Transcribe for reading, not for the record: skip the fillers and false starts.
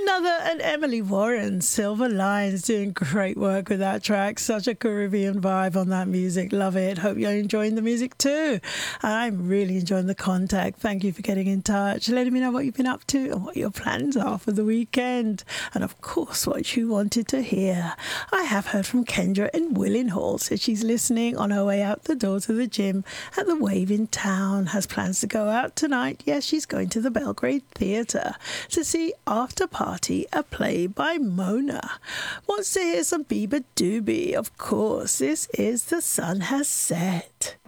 Another, and Emily Warren, Silver Lines, doing great work with that track. Such a Caribbean vibe on that music. Love it. Hope you're enjoying the music too. I'm really enjoying the contact. Thank you for getting in touch, letting me know what you've been up to and what your plans are for the weekend. And of course, what you wanted to hear. I have heard from Kendra in Willenhall. Says she's listening on her way out the door to the gym at the Wave in town. Has plans to go out tonight. Yes, she's going to the Belgrade Theatre to see After Party, a play by Mona. Wants to hear some Bieber Doobie. Of course, this is The Sun Has Set.